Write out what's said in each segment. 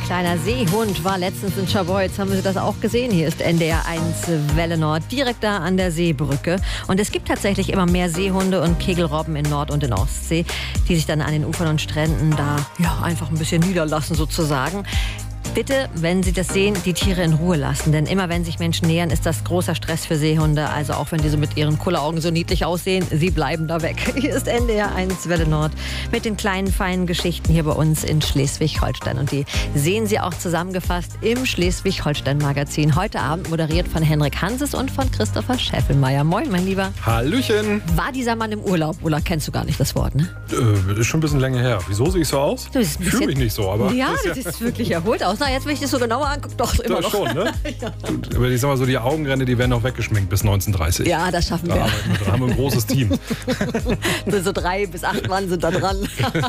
kleiner Seehund war letztens in Scharbeutz. Haben Sie das auch gesehen? Hier ist NDR 1 Welle Nord, direkt da an der Seebrücke. Und es gibt tatsächlich immer mehr Seehunde und Kegelrobben in Nord- und in Ostsee, die sich dann an den Ufern und Stränden da einfach ein bisschen niederlassen sozusagen. Bitte, wenn Sie das sehen, die Tiere in Ruhe lassen. Denn immer wenn sich Menschen nähern, ist das großer Stress für Seehunde. Also auch wenn die so mit ihren Kulleraugen so niedlich aussehen, sie bleiben da weg. Hier ist NDR 1 Welle Nord mit den kleinen, feinen Geschichten hier bei uns in Schleswig-Holstein. Und die sehen Sie auch zusammengefasst im Schleswig-Holstein-Magazin. Heute Abend moderiert von Henrik Hanses und von Christopher Scheffelmeier. Moin, mein Lieber. Hallöchen. War dieser Mann im Urlaub? Oder kennst du gar nicht das Wort, ne? Ist schon ein bisschen länger her. Wieso sehe ich so aus? Ich fühle mich nicht so, aber... Ja, das ist wirklich erholt aus. Na, jetzt, wenn ich das so genauer angucke, doch immer noch. Schon, ne? Ja. Aber ich sag mal so, die Augenränder, die werden noch weggeschminkt bis 1930. Ja, das schaffen wir. Da haben wir ein großes Team. So 3 bis 8 Mann sind da dran.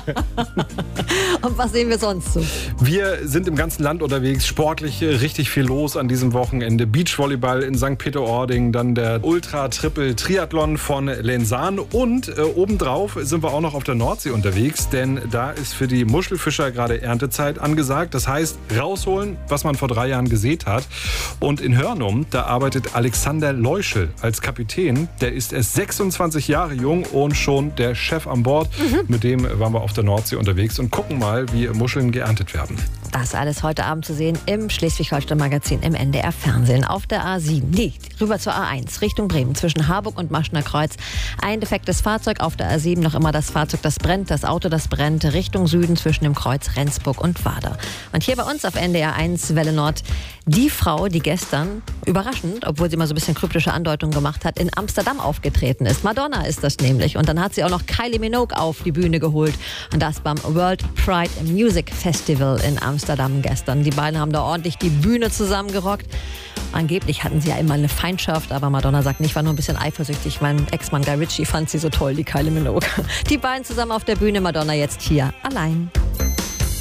Und was sehen wir sonst so? Wir sind im ganzen Land unterwegs, sportlich richtig viel los an diesem Wochenende. Beachvolleyball in St. Peter-Ording, dann der Ultra-Triple-Triathlon von Lenzahn und obendrauf sind wir auch noch auf der Nordsee unterwegs, denn da ist für die Muschelfischer gerade Erntezeit angesagt. Das heißt, rausholen, was man vor 3 Jahren gesät hat. Und in Hörnum, da arbeitet Alexander Leuschel als Kapitän. Der ist erst 26 Jahre jung und schon der Chef an Bord. Mit dem waren wir auf der Nordsee unterwegs und gucken mal, wie Muscheln geerntet werden. Das alles heute Abend zu sehen im Schleswig-Holstein-Magazin im NDR-Fernsehen. Auf der A7, rüber zur A1, Richtung Bremen, zwischen Harburg und Maschner Kreuz. Ein defektes Fahrzeug, auf der A7 noch immer das Fahrzeug, das brennt, das Auto, das brennt, Richtung Süden zwischen dem Kreuz Rendsburg und Wader. Und hier bei uns auf NDR 1 Welle Nord, die Frau, die gestern, überraschend, obwohl sie mal so ein bisschen kryptische Andeutungen gemacht hat, in Amsterdam aufgetreten ist. Madonna ist das nämlich. Und dann hat sie auch noch Kylie Minogue auf die Bühne geholt. Und das beim World Pride Music Festival in Amsterdam gestern. Die beiden haben da ordentlich die Bühne zusammengerockt. Angeblich hatten sie ja immer eine Feindschaft, aber Madonna sagt nicht, war nur ein bisschen eifersüchtig. Mein Ex-Mann Guy Ritchie fand sie so toll, die Kylie Minogue. Die beiden zusammen auf der Bühne, Madonna jetzt hier allein.